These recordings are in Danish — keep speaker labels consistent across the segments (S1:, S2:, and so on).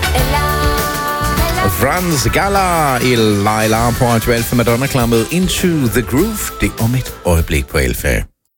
S1: Franz Gala i Laila på Radio Alfa. Madonna-klammet Into the Groove. Det om et øjeblik på Alfa.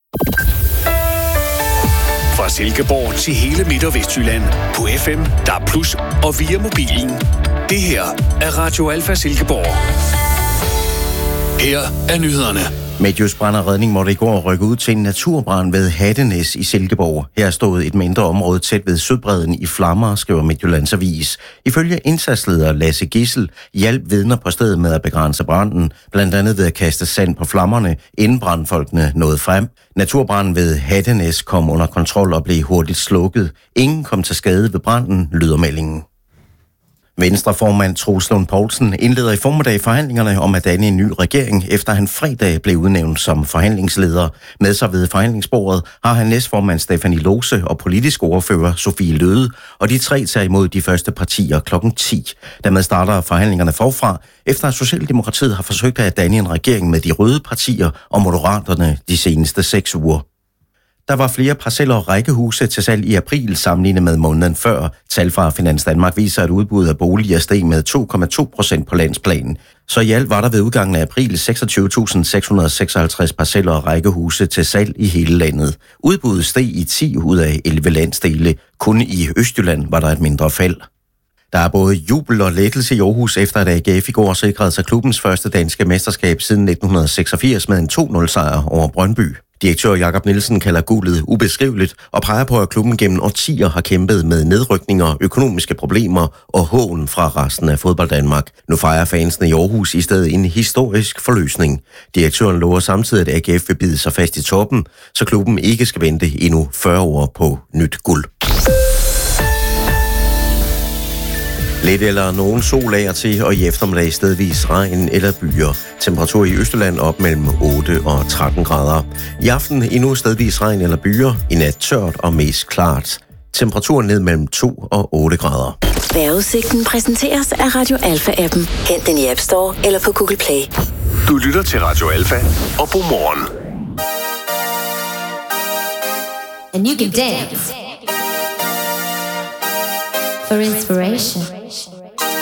S2: Fra Silkeborg til hele Midt- og Vestjylland. På FM, DAB+, og via mobilen. Det her er Radio Alfa Silkeborg. Her er nyhederne.
S3: Midtjysk Brand og Redning måtte i går rykke ud til en naturbrand ved Hattenæs i Silkeborg. Her stod et mindre område tæt ved Søbredden i flammer, skriver Midtjyllands Avis. Ifølge indsatsleder Lasse Gissel hjalp vidner på stedet med at begrænse branden, blandt andet ved at kaste sand på flammerne, inden brandfolkene nåede frem. Naturbranden ved Hattenæs kom under kontrol og blev hurtigt slukket. Ingen kom til skade ved branden, lyder meldingen. Venstreformand Troels Lund Poulsen indleder i formiddag forhandlingerne om at danne en ny regering, efter han fredag blev udnævnt som forhandlingsleder. Med sig ved forhandlingsbordet har han næstformand Stefanie Lose og politisk ordfører Sofie Løde, og de tre tager imod de første partier kl. 10. Dermed starter forhandlingerne forfra, efter at Socialdemokratiet har forsøgt at danne en regering med de røde partier og Moderaterne de seneste 6 uger. Der var flere parceller og rækkehuse til salg i april sammenlignet med måneden før. Tal fra Finans Danmark viser, at udbuddet af boliger steg med 2,2% på landsplan. Så i alt var der ved udgangen af april 26.656 parceller og rækkehuse til salg i hele landet. Udbuddet steg i 10 ud af 11 landsdele. Kun i Østjylland var der et mindre fald. Der er både jubel og lettelse i Aarhus, efter at AGF i går sikrede sig klubbens første danske mesterskab siden 1986 med en 2-0-sejr over Brøndby. Direktør Jakob Nielsen kalder guldet ubeskriveligt og peger på, at klubben gennem årtier har kæmpet med nedrykninger, økonomiske problemer og hån fra resten af fodbold Danmark. Nu fejrer fansene i Aarhus i stedet en historisk forløsning. Direktøren lover samtidig, at AGF vil bide sig fast i toppen, så klubben ikke skal vente endnu 40 år på nyt guld. Lidt eller nogen sol af og til, og i eftermiddag stedvis regn eller byer. Temperatur i Østjylland op mellem 8 og 13 grader. I aften endnu stedvis regn eller byer. I nat tørt og mest klart. Temperaturen ned mellem 2 og 8 grader.
S4: Vejrudsigten præsenteres af Radio Alfa-appen. Hent den i App Store eller på Google Play.
S2: Du lytter til Radio Alfa, og god morgen.
S5: And you can dance for inspiration.